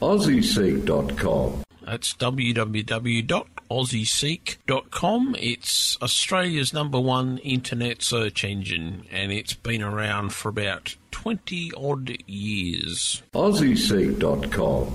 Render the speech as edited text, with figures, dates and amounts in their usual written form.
AussieSeek.com. That's www.aussieseek.com. It's Australia's #1 internet search engine, and it's been around for about 20-odd years. AussieSeek.com.